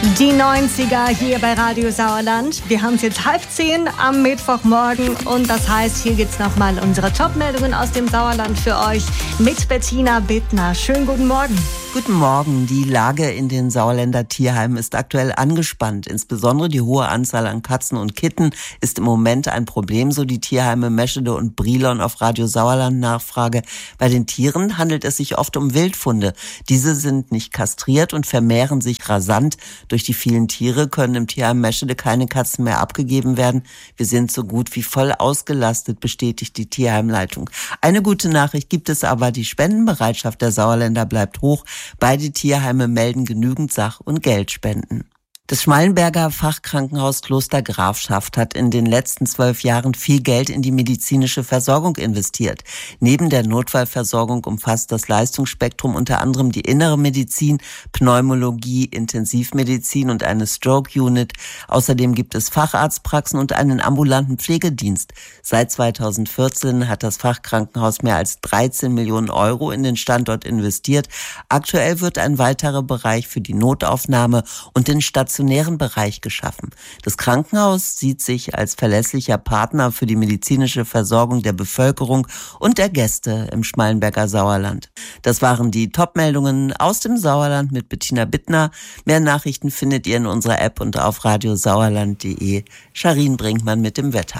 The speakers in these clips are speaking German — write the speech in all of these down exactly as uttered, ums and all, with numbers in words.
Die neunziger hier bei Radio Sauerland. Wir haben es jetzt halb zehn am Mittwochmorgen und das heißt, hier gibt's nochmal unsere Top-Meldungen aus dem Sauerland für euch mit Bettina Bittner. Schönen guten Morgen. Guten Morgen. Die Lage in den Sauerländer Tierheimen ist aktuell angespannt. Insbesondere die hohe Anzahl an Katzen und Kitten ist im Moment ein Problem, so die Tierheime Meschede und Brilon auf Radio Sauerland Nachfrage. Bei den Tieren handelt es sich oft um Wildfunde. Diese sind nicht kastriert und vermehren sich rasant. Durch die vielen Tiere können im Tierheim Meschede keine Katzen mehr abgegeben werden. Wir sind so gut wie voll ausgelastet, bestätigt die Tierheimleitung. Eine gute Nachricht gibt es aber, die Spendenbereitschaft der Sauerländer bleibt hoch. Beide Tierheime melden genügend Sach- und Geldspenden. Das Schmallenberger Fachkrankenhaus Kloster Grafschaft hat in den letzten zwölf Jahren viel Geld in die medizinische Versorgung investiert. Neben der Notfallversorgung umfasst das Leistungsspektrum unter anderem die innere Medizin, Pneumologie, Intensivmedizin und eine Stroke-Unit. Außerdem gibt es Facharztpraxen und einen ambulanten Pflegedienst. Seit zweitausendvierzehn hat das Fachkrankenhaus mehr als dreizehn Millionen Euro in den Standort investiert. Aktuell wird ein weiterer Bereich für die Notaufnahme und den stationären Bereich geschaffen. Das Krankenhaus sieht sich als verlässlicher Partner für die medizinische Versorgung der Bevölkerung und der Gäste im Schmallenberger Sauerland. Das waren die Top-Meldungen aus dem Sauerland mit Bettina Bittner. Mehr Nachrichten findet ihr in unserer App und auf radiosauerland punkt de. Charin Brinkmann mit dem Wetter.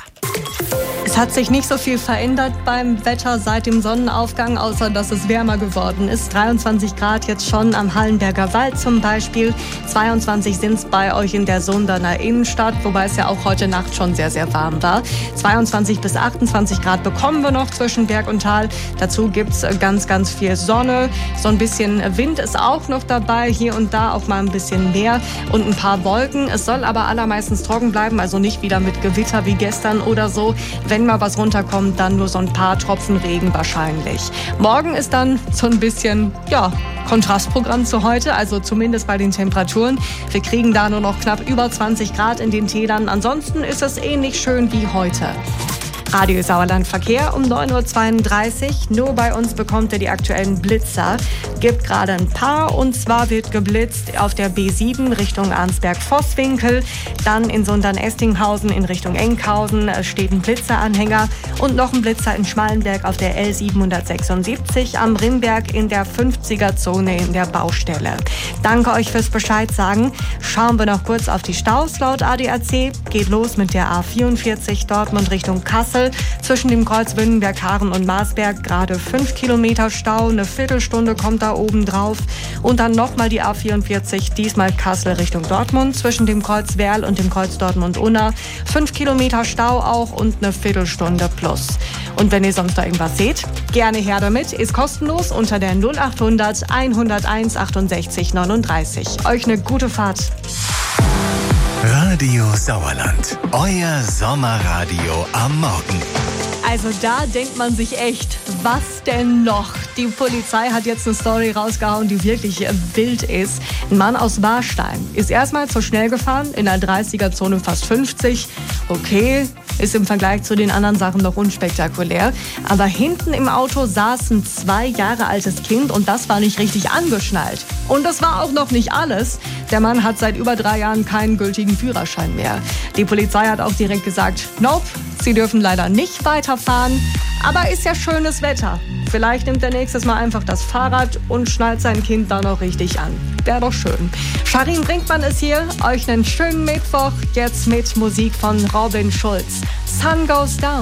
Es hat sich nicht so viel verändert beim Wetter seit dem Sonnenaufgang, außer dass es wärmer geworden ist. dreiundzwanzig Grad jetzt schon am Hallenberger Wald zum Beispiel. zweiundzwanzig sind es bei euch in der Sunderner Innenstadt, wobei es ja auch heute Nacht schon sehr, sehr warm war. zweiundzwanzig bis achtundzwanzig Grad bekommen wir noch zwischen Berg und Tal. Dazu gibt's ganz, ganz viel Sonne. So ein bisschen Wind ist auch noch dabei, hier und da auch mal ein bisschen mehr und ein paar Wolken. Es soll aber allermeistens trocken bleiben, also nicht wieder mit Gewitter wie gestern oder so. Wenn mal was runterkommt, dann nur so ein paar Tropfen Regen wahrscheinlich. Morgen ist dann so ein bisschen, ja, Kontrastprogramm zu heute, also zumindest bei den Temperaturen. Wir kriegen da nur noch knapp über zwanzig Grad in den Tälern. Ansonsten ist es ähnlich schön wie heute. Radio Sauerland Verkehr um neun Uhr zweiunddreißig. Nur bei uns bekommt ihr die aktuellen Blitzer. Gibt gerade ein paar und zwar wird geblitzt auf der B sieben Richtung Arnsberg-Vosswinkel. Dann in Sundern-Estinghausen in Richtung Enkhausen steht ein Blitzeranhänger und noch ein Blitzer in Schmallenberg auf der L siebenhundertsechsundsiebzig am Rinnberg in der fünfziger-Zone in der Baustelle. Danke euch fürs Bescheid sagen. Schauen wir noch kurz auf die Staus laut A D A C. Geht los mit der A vierundvierzig Dortmund Richtung Kassel. Zwischen dem Kreuz Wünnenberg, Haaren und Marsberg gerade fünf Kilometer Stau. Eine Viertelstunde kommt da oben drauf. Und dann nochmal die A vierundvierzig, diesmal Kassel Richtung Dortmund. Zwischen dem Kreuz Werl und dem Kreuz Dortmund-Unna. fünf Kilometer Stau auch und eine Viertelstunde plus. Und wenn ihr sonst da irgendwas seht, gerne her damit. Ist kostenlos unter der null achthundert hunderteins achtundsechzig neununddreißig. Euch eine gute Fahrt. Radio Sauerland, euer Sommerradio am Morgen. Also da denkt man sich echt, was denn noch? Die Polizei hat jetzt eine Story rausgehauen, die wirklich wild ist. Ein Mann aus Warstein ist erstmal zu schnell gefahren, in der dreißiger-Zone fast fünfzig. Okay, ist im Vergleich zu den anderen Sachen noch unspektakulär. Aber hinten im Auto saß ein zwei Jahre altes Kind und das war nicht richtig angeschnallt. Und das war auch noch nicht alles. Der Mann hat seit über drei Jahren keinen gültigen Führerschein mehr. Die Polizei hat auch direkt gesagt, nope, sie dürfen leider nicht weiterfahren. Aber ist ja schönes Wetter. Vielleicht nimmt er nächstes Mal einfach das Fahrrad und schnallt sein Kind da noch richtig an. Wäre doch schön. Charin Brinkmann ist hier. Euch einen schönen Mittwoch. Jetzt mit Musik von Robin Schulz. Sun Goes Down.